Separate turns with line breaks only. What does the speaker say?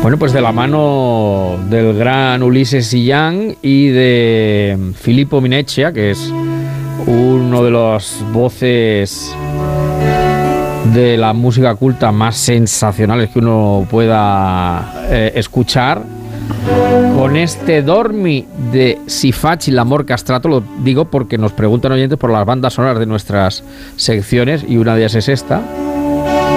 Bueno, pues de la mano del gran Ulises Sillán y de Filippo Mineccia, que es uno de las voces de la música culta más sensacionales que uno pueda escuchar, con este Dormi de Si facci l'amor castrato. Lo digo porque nos preguntan oyentes por las bandas sonoras de nuestras secciones y una de ellas es esta.